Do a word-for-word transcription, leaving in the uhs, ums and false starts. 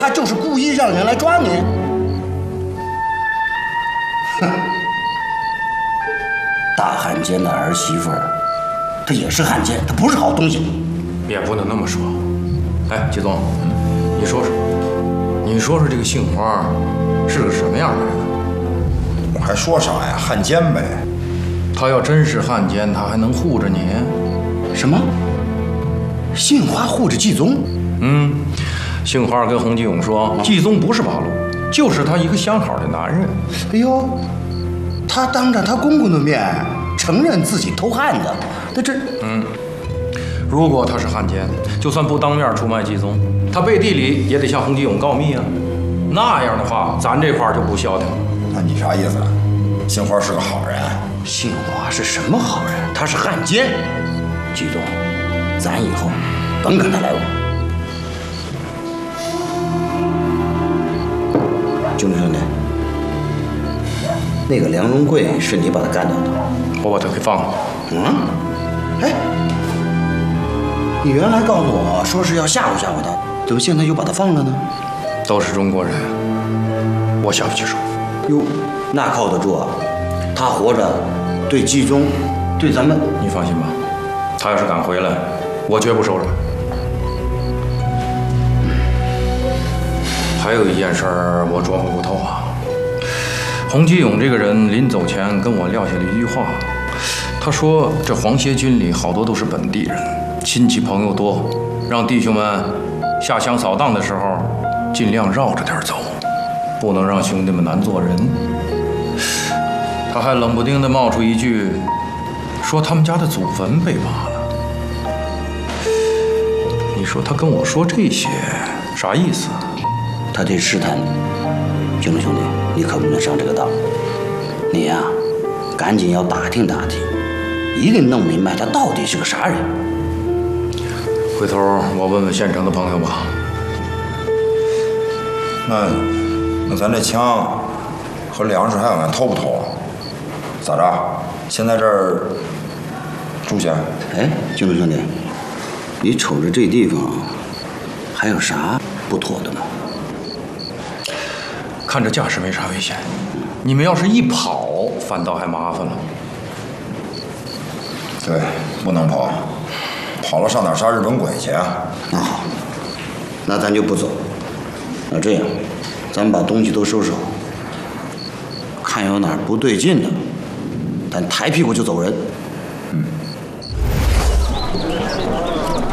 他就是故意让人来抓你。哼，大汉奸的儿媳妇儿，她也是汉奸，她不是好东西。 也不能那么说。哎，季总，你说说，你说说这个杏花是个什么样的人？ 我还说啥呀？汉奸呗。 他要真是汉奸，他还能护着你？ 什么？杏花护着季宗？ 嗯，杏花跟洪吉勇说，季宗不是八路，就是他一个相好的男人。 哎呦，他当着他公公的面承认自己偷汉子，那这…… 嗯，如果他是汉奸，就算不当面出卖季宗，他背地里也得向洪吉勇告密啊。那样的话，咱这块就不消停了。 那你啥意思？杏花是个好人？ 杏花是什么好人？他是汉奸。季宗，咱以后甭跟他来往。兄弟兄弟，那个梁荣贵是你把他干掉的？ 我把他给放了。 嗯？哎，你原来告诉我说是要吓唬吓唬他，怎么现在又把他放了呢？ 都是中国人，我下不去手。 哟，那靠得住啊！他活着，对季宗，对咱们…… 你放心吧，他要是敢回来，我绝不手软。还有一件事儿我琢磨不透啊。洪吉勇这个人临走前跟我撂下了一句话，他说这皇协军里好多都是本地人，亲戚朋友多，让弟兄们下乡扫荡的时候尽量绕着点走，不能让兄弟们难做人。他还冷不丁地冒出一句，说他们家的祖坟被挖了。你说他跟我说这些啥意思？ 他这试探你，兄弟兄弟，你可不能上这个当。你呀、啊，赶紧要打听打听，一定弄明白他到底是个啥人。 回头我问问县城的朋友吧。 那那咱这枪和粮食还有俺偷不偷啊？咋着？现在这儿住下？ 哎，兄弟兄弟，你瞅着这地方还有啥不妥的吗？ 看着架势没啥危险，你们要是一跑，反倒还麻烦了。 对，不能跑，跑了上哪儿杀日本鬼去啊？ 那好，那咱就不走。那这样，咱们把东西都收拾好，看有哪儿不对劲的，咱抬屁股就走人。嗯。